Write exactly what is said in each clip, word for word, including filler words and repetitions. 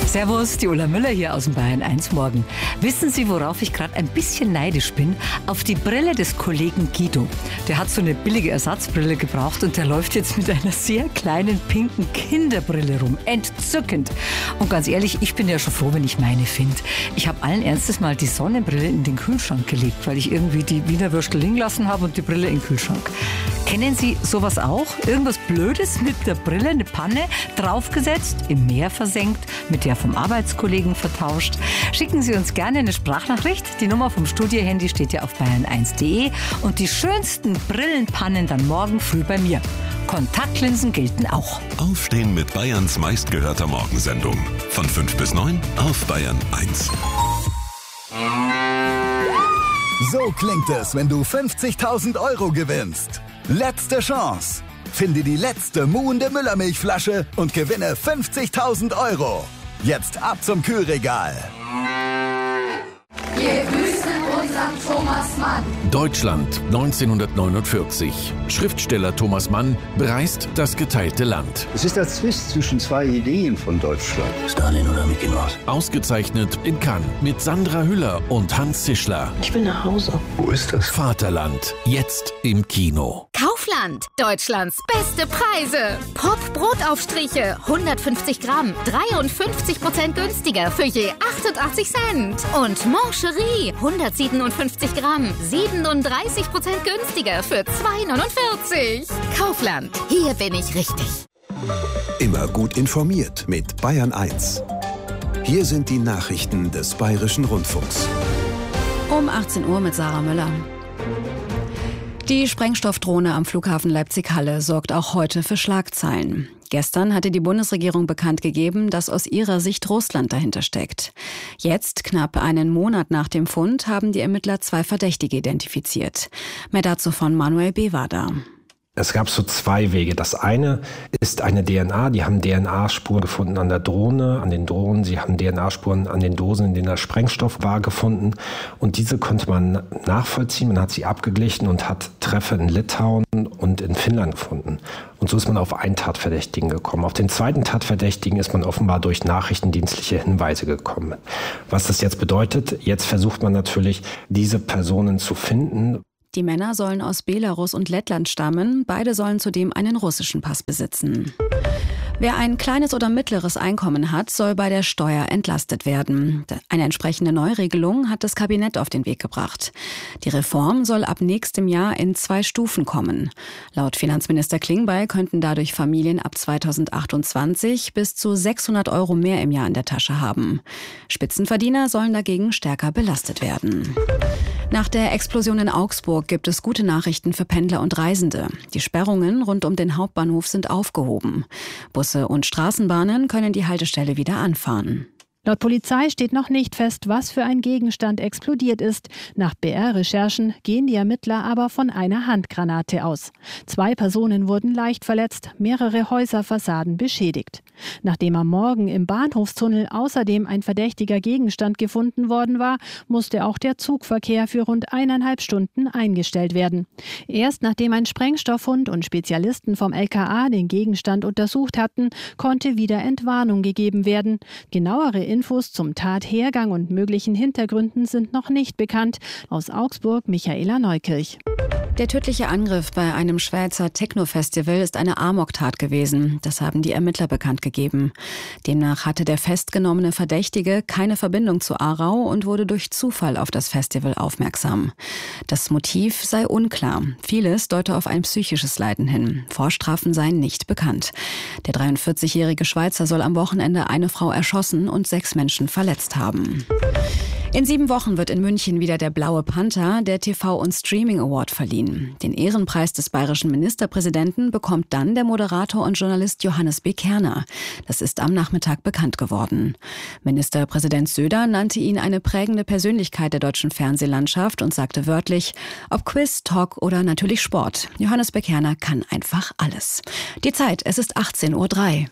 Servus, die Ulla Müller hier aus dem Bayern eins Morgen. Wissen Sie, worauf ich gerade ein bisschen neidisch bin? Auf die Brille des Kollegen Guido. Der hat so eine billige Ersatzbrille gebraucht und der läuft jetzt mit einer sehr kleinen pinken Kinderbrille rum. Entzückend. Und ganz ehrlich, ich bin ja schon froh, wenn ich meine finde. Ich habe allen Ernstes mal die Sonnenbrille in den Kühlschrank gelegt, weil ich irgendwie die Wiener Würstel liegen lassen habe und die Brille in den Kühlschrank. Kennen Sie sowas auch? Irgendwas Blödes mit der Brille, eine Panne, draufgesetzt, im Meer versenkt, mit der vom Arbeitskollegen vertauscht? Schicken Sie uns gerne eine Sprachnachricht. Die Nummer vom Studiohandy steht ja auf bayern eins punkt de und die schönsten Brillenpannen dann morgen früh bei mir. Kontaktlinsen gelten auch. Aufstehen mit Bayerns meistgehörter Morgensendung. Von fünf bis neun auf Bayern eins. So klingt es, wenn du fünfzigtausend Euro gewinnst. Letzte Chance. Finde die letzte muhende Müllermilchflasche und gewinne fünfzigtausend Euro. Jetzt ab zum Kühlregal. Wir grüßen unseren Thomas Mann. Deutschland neunzehnhundertneunundvierzig. Schriftsteller Thomas Mann bereist das geteilte Land. Es ist der Zwist zwischen zwei Ideen von Deutschland. Stalin oder Mickey Mouse? Ausgezeichnet in Cannes mit Sandra Hüller und Hans Zischler. Ich will nach Hause. Wo ist das? Vaterland, jetzt im Kino. Kaufland, Deutschlands beste Preise. Pop-Brotaufstriche, hundertfünfzig Gramm, dreiundfünfzig Prozent günstiger für je achtundachtzig Cent. Und Mancherie, hundertsiebenundfünfzig Gramm, siebenunddreißig Prozent günstiger für zwei neunundvierzig. Kaufland, hier bin ich richtig. Immer gut informiert mit Bayern eins. Hier sind die Nachrichten des Bayerischen Rundfunks. Um achtzehn Uhr mit Sarah Müller. Die Sprengstoffdrohne am Flughafen Leipzig-Halle sorgt auch heute für Schlagzeilen. Gestern hatte die Bundesregierung bekannt gegeben, dass aus ihrer Sicht Russland dahinter steckt. Jetzt, knapp einen Monat nach dem Fund, haben die Ermittler zwei Verdächtige identifiziert. Mehr dazu von Manuel Bewada. Es gab so zwei Wege. Das eine ist eine D N A. Die haben D N A-Spuren gefunden an der Drohne, an den Drohnen. Sie haben D N A-Spuren an den Dosen, in denen der Sprengstoff war, gefunden. Und diese konnte man nachvollziehen. Man hat sie abgeglichen und hat Treffer in Litauen und in Finnland gefunden. Und so ist man auf einen Tatverdächtigen gekommen. Auf den zweiten Tatverdächtigen ist man offenbar durch nachrichtendienstliche Hinweise gekommen. Was das jetzt bedeutet, jetzt versucht man natürlich, diese Personen zu finden. Die Männer sollen aus Belarus und Lettland stammen. Beide sollen zudem einen russischen Pass besitzen. Wer ein kleines oder mittleres Einkommen hat, soll bei der Steuer entlastet werden. Eine entsprechende Neuregelung hat das Kabinett auf den Weg gebracht. Die Reform soll ab nächstem Jahr in zwei Stufen kommen. Laut Finanzminister Klingbeil könnten dadurch Familien ab zweitausendachtundzwanzig bis zu sechshundert Euro mehr im Jahr in der Tasche haben. Spitzenverdiener sollen dagegen stärker belastet werden. Nach der Explosion in Augsburg gibt es gute Nachrichten für Pendler und Reisende. Die Sperrungen rund um den Hauptbahnhof sind aufgehoben. Busse und Straßenbahnen können die Haltestelle wieder anfahren. Laut Polizei steht noch nicht fest, was für ein Gegenstand explodiert ist. Nach B R-Recherchen gehen die Ermittler aber von einer Handgranate aus. Zwei Personen wurden leicht verletzt, mehrere Häuserfassaden beschädigt. Nachdem am Morgen im Bahnhofstunnel außerdem ein verdächtiger Gegenstand gefunden worden war, musste auch der Zugverkehr für rund eineinhalb Stunden eingestellt werden. Erst nachdem ein Sprengstoffhund und Spezialisten vom L K A den Gegenstand untersucht hatten, konnte wieder Entwarnung gegeben werden. Genauere Infos zum Tathergang und möglichen Hintergründen sind noch nicht bekannt. Aus Augsburg, Michaela Neukirch. Der tödliche Angriff bei einem Schweizer Techno-Festival ist eine Amoktat gewesen. Das haben die Ermittler bekannt gegeben. Demnach hatte der festgenommene Verdächtige keine Verbindung zu Aarau und wurde durch Zufall auf das Festival aufmerksam. Das Motiv sei unklar. Vieles deute auf ein psychisches Leiden hin. Vorstrafen seien nicht bekannt. Der dreiundvierzigjährige Schweizer soll am Wochenende eine Frau erschossen und sechs Menschen verletzt haben. In sieben Wochen wird in München wieder der Blaue Panther, der T V- und Streaming Award, verliehen. Den Ehrenpreis des bayerischen Ministerpräsidenten bekommt dann der Moderator und Journalist Johannes B. Kerner. Das ist am Nachmittag bekannt geworden. Ministerpräsident Söder nannte ihn eine prägende Persönlichkeit der deutschen Fernsehlandschaft und sagte wörtlich, ob Quiz, Talk oder natürlich Sport. Johannes B. Kerner kann einfach alles. Die Zeit, es ist achtzehn Uhr drei.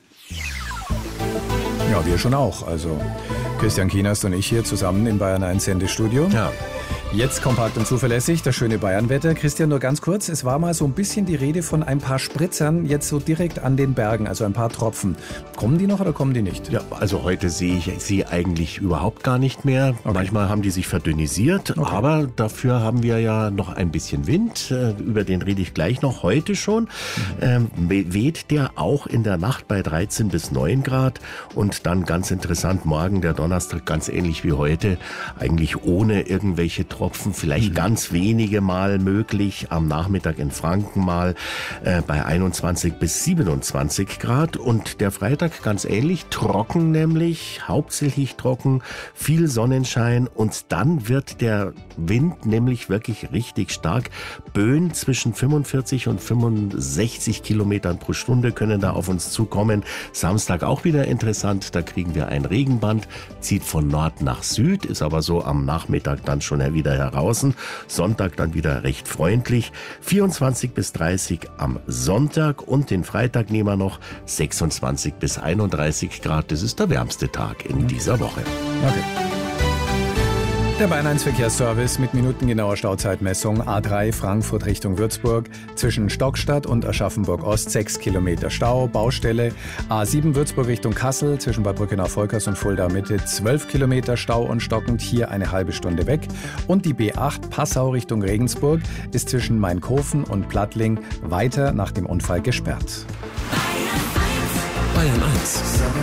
Ja, wir schon auch. Also Christian Kienast und ich hier zusammen im Bayern eins Sendestudio. Ja. Jetzt kompakt und zuverlässig, das schöne Bayernwetter. Christian, nur ganz kurz, es war mal so ein bisschen die Rede von ein paar Spritzern, jetzt so direkt an den Bergen, also ein paar Tropfen. Kommen die noch oder kommen die nicht? Ja, also heute sehe ich sie eigentlich überhaupt gar nicht mehr. Okay. Manchmal haben die sich verdünnisiert, okay. aber dafür haben wir ja noch ein bisschen Wind, über den rede ich gleich noch, heute schon. Mhm. Ähm, weht der auch in der Nacht bei dreizehn bis neun Grad und dann ganz interessant, morgen der Donnerstag ganz ähnlich wie heute, eigentlich ohne irgendwelche Tropfen. Vielleicht mhm. ganz wenige Mal möglich, am Nachmittag in Franken mal äh, bei einundzwanzig bis siebenundzwanzig Grad und der Freitag ganz ähnlich, trocken nämlich, hauptsächlich trocken, viel Sonnenschein und dann wird der Wind nämlich wirklich richtig stark. Böen zwischen fünfundvierzig und fünfundsechzig Kilometern pro Stunde können da auf uns zukommen. Samstag auch wieder interessant, da kriegen wir ein Regenband, zieht von Nord nach Süd, ist aber so am Nachmittag dann schon wieder heraus. Sonntag dann wieder recht freundlich. vierundzwanzig bis dreißig am Sonntag und den Freitag nehmen wir noch sechsundzwanzig bis einunddreißig Grad. Das ist der wärmste Tag in dieser Woche. Okay. Der Bayern eins Verkehrsservice mit minutengenauer Stauzeitmessung. A drei Frankfurt Richtung Würzburg. Zwischen Stockstadt und Aschaffenburg Ost sechs Kilometer Stau. Baustelle. A sieben Würzburg Richtung Kassel. Zwischen Bad Brückenau-Volkers und Fulda Mitte zwölf Kilometer Stau und stockend. Hier eine halbe Stunde weg. Und die B acht Passau Richtung Regensburg ist zwischen Mainkofen und Plattling weiter nach dem Unfall gesperrt. Bayern eins.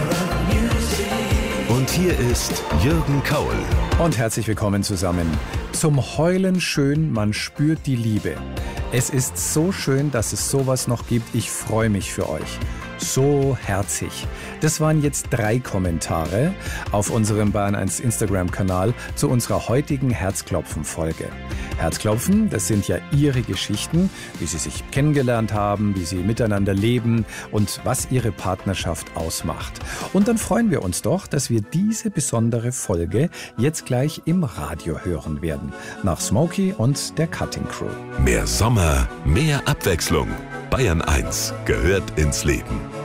Und hier ist Jürgen Kaul. Und herzlich willkommen zusammen. Zum Heulen schön, man spürt die Liebe. Es ist so schön, dass es sowas noch gibt. Ich freue mich für euch. So herzig. Das waren jetzt drei Kommentare auf unserem Bayern eins Instagram-Kanal zu unserer heutigen Herzklopfen-Folge. Herzklopfen, das sind ja ihre Geschichten, wie sie sich kennengelernt haben, wie sie miteinander leben und was ihre Partnerschaft ausmacht. Und dann freuen wir uns doch, dass wir diese besondere Folge jetzt gleich im Radio hören werden. Nach Smokey und der Cutting Crew. Mehr Sommer, mehr Abwechslung. Bayern eins gehört ins Leben.